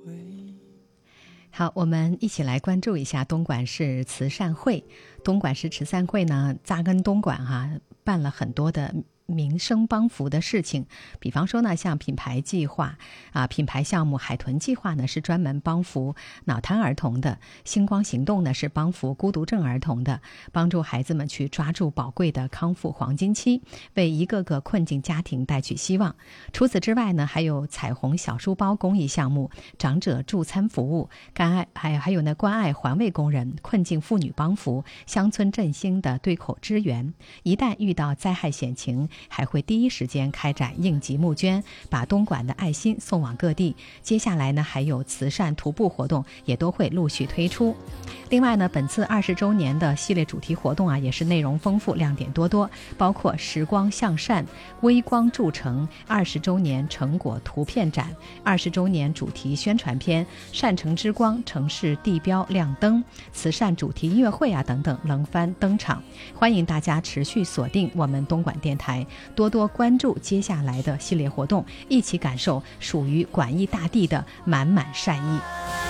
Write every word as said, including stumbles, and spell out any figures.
好，我们一起来关注一下东莞市慈善会。东莞市慈善会呢，扎根东莞哈、啊，办了很多的民生帮扶的事情，比方说呢，像品牌计划啊，品牌项目海豚计划呢是专门帮扶脑瘫儿童的，星光行动呢是帮扶孤独症儿童的，帮助孩子们去抓住宝贵的康复黄金期，为一个个困境家庭带去希望。除此之外呢，还有彩虹小书包公益项目、长者助餐服务、关爱还有还有呢关爱环卫工人、困境妇女帮扶、乡村振兴的对口支援。一旦遇到灾害险情，还会第一时间开展应急募捐，把东莞的爱心送往各地。接下来呢，还有慈善徒步活动也都会陆续推出。另外呢，本次二十周年的系列主题活动啊，也是内容丰富、亮点多多，包括时光向善、微光铸成、二十周年成果图片展、二十周年主题宣传片、善城之光城市地标亮灯、慈善主题音乐会啊等等轮番登场。欢迎大家持续锁定我们东莞电台，多多关注接下来的系列活动，一起感受属于莞义大地的满满善意。